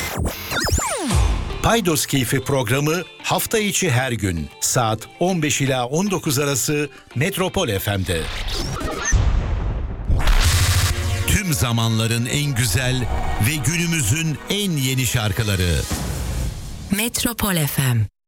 Paydos Keyfi programı hafta içi her gün saat 15 ila 19 arası Metropol FM'de. Tüm zamanların en güzel ve günümüzün en yeni şarkıları. Metropol FM.